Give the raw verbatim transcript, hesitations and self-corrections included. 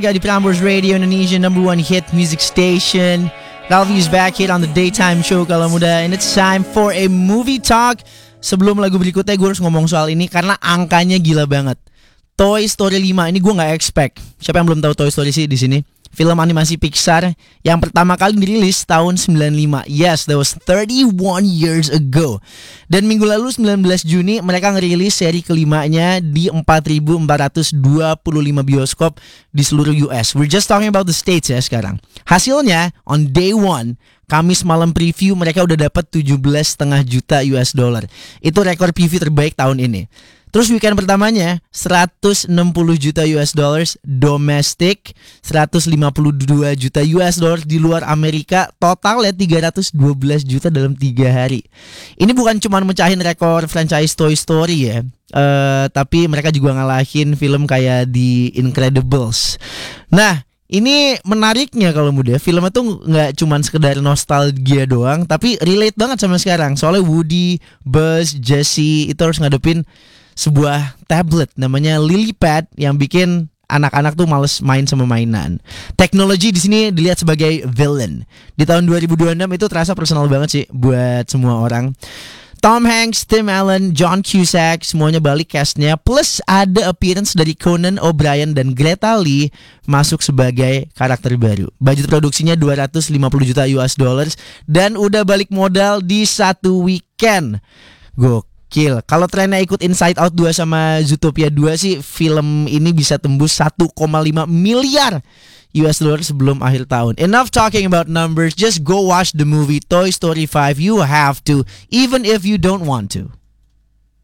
Got di Prambors Radio Indonesia, number one hit music station. Ralphie is back here on the daytime show kalau muda, and it's time for a movie talk. Sebelum lagu berikutnya gue harus ngomong soal ini karena angkanya gila banget. Toy Story lima ini gue nggak expect. Siapa yang belum tahu Toy Story sih di sini? Film animasi Pixar yang pertama kali dirilis tahun sembilan puluh lima. Yes, that was thirty-one years ago. Dan minggu lalu sembilan belas Juni mereka ngerilis seri kelimanya di empat ribu empat ratus dua puluh lima bioskop di seluruh U S. We're just talking about the States ya sekarang. Hasilnya on day one, Kamis malam preview mereka udah dapat tujuh belas koma lima juta U S dollar. Itu rekor preview terbaik tahun ini. Terus weekend pertamanya seratus enam puluh juta U S dollars domestik, seratus lima puluh dua juta U S dollar di luar Amerika, totalnya tiga ratus dua belas juta dalam tiga hari. Ini bukan cuma mecahin rekor franchise Toy Story ya, uh, tapi mereka juga ngalahin film kayak The Incredibles. Nah, ini menariknya kalau muda, filmnya tuh nggak cuma sekedar nostalgia doang, tapi relate banget sama sekarang. Soalnya Woody, Buzz, Jessie itu harus ngadepin sebuah tablet namanya LilyPad yang bikin anak-anak tuh males main sama mainan. Teknologi di sini dilihat sebagai villain. Di tahun dua ribu dua puluh enam itu terasa personal banget sih buat semua orang. Tom Hanks, Tim Allen, John Cusack, semuanya balik castnya. Plus ada appearance dari Conan O'Brien dan Greta Lee masuk sebagai karakter baru. Budget produksinya dua ratus lima puluh juta U S dollars dan udah balik modal di satu weekend. Gokil. Kill. Kalau trennya ikut Inside Out dua sama Zootopia dua sih, film ini bisa tembus satu koma lima miliar U S dollar sebelum akhir tahun. Enough talking about numbers, just go watch the movie Toy Story five. You have to, even if you don't want to.